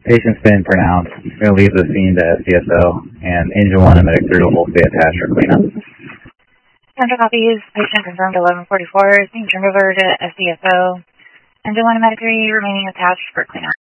Patient's been pronounced. We're going to leave the scene to SCSO, and Engine 1 and Medic 3 will stay attached for cleanup. Center copies. Patient confirmed 1144. Being turned over to SCSO. Engine 1 and Medic 3 remaining attached for cleanup.